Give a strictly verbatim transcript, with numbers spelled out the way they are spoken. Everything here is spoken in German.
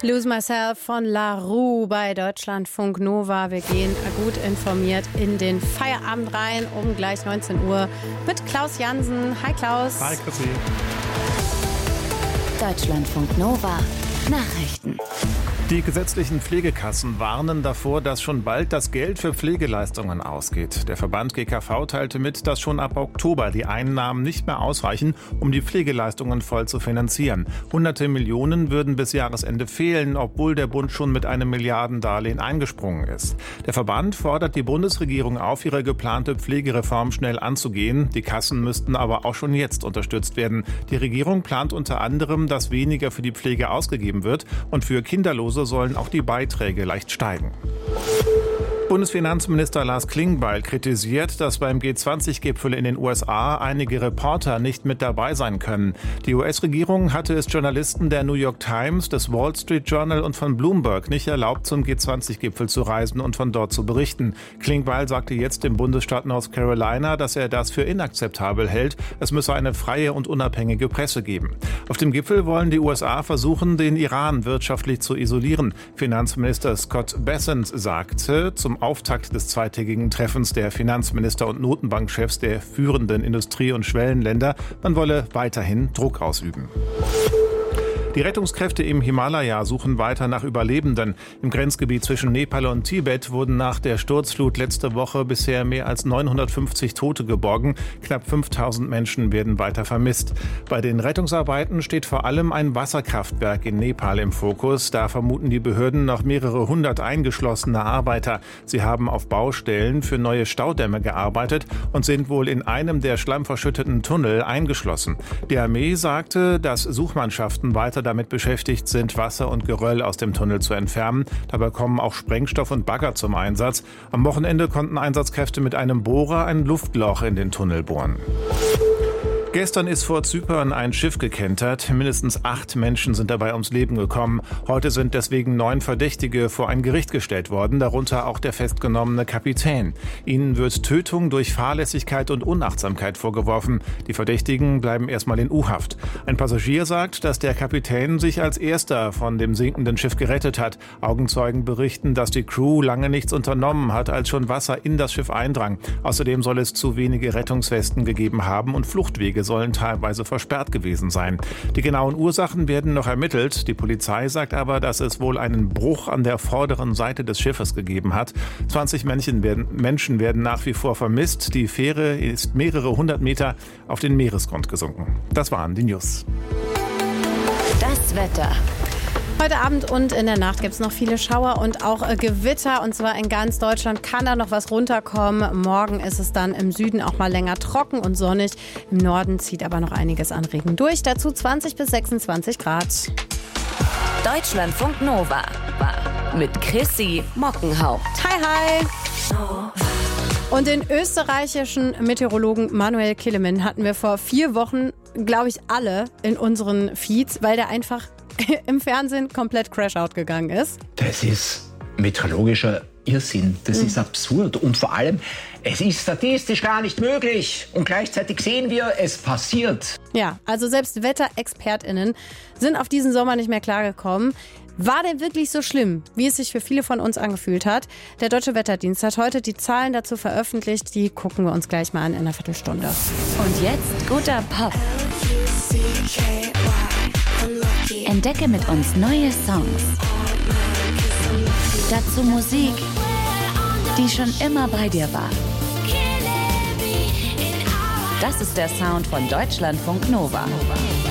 Lose Myself von La Roux bei Deutschlandfunk Nova. Wir gehen gut informiert in den Feierabend rein um gleich neunzehn Uhr mit Klaus Jansen. Hi Klaus. Hi Chrissy. Deutschlandfunk Nova Nachrichten. Die gesetzlichen Pflegekassen warnen davor, dass schon bald das Geld für Pflegeleistungen ausgeht. Der Verband G K V teilte mit, dass schon ab Oktober die Einnahmen nicht mehr ausreichen, um die Pflegeleistungen voll zu finanzieren. Hunderte Millionen würden bis Jahresende fehlen, obwohl der Bund schon mit einem Milliardendarlehen eingesprungen ist. Der Verband fordert die Bundesregierung auf, ihre geplante Pflegereform schnell anzugehen. Die Kassen müssten aber auch schon jetzt unterstützt werden. Die Regierung plant unter anderem, dass weniger für die Pflege ausgegeben wird und für Kinderlose sollen auch die Beiträge leicht steigen. Bundesfinanzminister Lars Klingbeil kritisiert, dass beim G zwanzig Gipfel in den U S A einige Reporter nicht mit dabei sein können. Die U S-Regierung hatte es Journalisten der New York Times, des Wall Street Journal und von Bloomberg nicht erlaubt, zum G zwanzig Gipfel zu reisen und von dort zu berichten. Klingbeil sagte jetzt im Bundesstaat North Carolina, dass er das für inakzeptabel hält. Es müsse eine freie und unabhängige Presse geben. Auf dem Gipfel wollen die U S A versuchen, den Iran wirtschaftlich zu isolieren. Finanzminister Scott Bessent sagte zum Auftakt des zweitägigen Treffens der Finanzminister und Notenbankchefs der führenden Industrie- und Schwellenländer, man wolle weiterhin Druck ausüben. Die Rettungskräfte im Himalaya suchen weiter nach Überlebenden. Im Grenzgebiet zwischen Nepal und Tibet wurden nach der Sturzflut letzte Woche bisher mehr als neunhundertfünfzig Tote geborgen. Knapp fünftausend Menschen werden weiter vermisst. Bei den Rettungsarbeiten steht vor allem ein Wasserkraftwerk in Nepal im Fokus. Da vermuten die Behörden noch mehrere hundert eingeschlossene Arbeiter. Sie haben auf Baustellen für neue Staudämme gearbeitet und sind wohl in einem der schlammverschütteten Tunnel eingeschlossen. Die Armee sagte, dass Suchmannschaften weiter damit beschäftigt sind, Wasser und Geröll aus dem Tunnel zu entfernen. Dabei kommen auch Sprengstoff und Bagger zum Einsatz. Am Wochenende konnten Einsatzkräfte mit einem Bohrer ein Luftloch in den Tunnel bohren. Gestern ist vor Zypern ein Schiff gekentert. Mindestens acht Menschen sind dabei ums Leben gekommen. Heute sind deswegen neun Verdächtige vor ein Gericht gestellt worden, darunter auch der festgenommene Kapitän. Ihnen wird Tötung durch Fahrlässigkeit und Unachtsamkeit vorgeworfen. Die Verdächtigen bleiben erstmal in U-Haft. Ein Passagier sagt, dass der Kapitän sich als erster von dem sinkenden Schiff gerettet hat. Augenzeugen berichten, dass die Crew lange nichts unternommen hat, als schon Wasser in das Schiff eindrang. Außerdem soll es zu wenige Rettungswesten gegeben haben und Fluchtwege sollen teilweise versperrt gewesen sein. Die genauen Ursachen werden noch ermittelt. Die Polizei sagt aber, dass es wohl einen Bruch an der vorderen Seite des Schiffes gegeben hat. zwanzig Menschen werden, Menschen werden nach wie vor vermisst. Die Fähre ist mehrere hundert Meter auf den Meeresgrund gesunken. Das waren die News. Das Wetter. Heute Abend und in der Nacht gibt es noch viele Schauer und auch äh, Gewitter. Und zwar in ganz Deutschland kann da noch was runterkommen. Morgen ist es dann im Süden auch mal länger trocken und sonnig. Im Norden zieht aber noch einiges an Regen durch. Dazu zwanzig bis sechsundzwanzig Grad. Deutschlandfunk Nova mit Chrissy Mockenhaupt. Hi, hi. Und den österreichischen Meteorologen Manuel Killemann hatten wir vor vier Wochen, glaube ich, alle in unseren Feeds, weil der einfach im Fernsehen komplett Crash-Out gegangen ist. Das ist meteorologischer Irrsinn. Das mhm. ist absurd. Und vor allem, es ist statistisch gar nicht möglich. Und gleichzeitig sehen wir, es passiert. Ja, also selbst WetterexpertInnen sind auf diesen Sommer nicht mehr klargekommen. War denn wirklich so schlimm, wie es sich für viele von uns angefühlt hat? Der Deutsche Wetterdienst hat heute die Zahlen dazu veröffentlicht. Die gucken wir uns gleich mal an in einer Viertelstunde. Und jetzt guter Pop. Entdecke mit uns neue Songs. Dazu Musik, die schon immer bei dir war. Das ist der Sound von Deutschlandfunk Nova.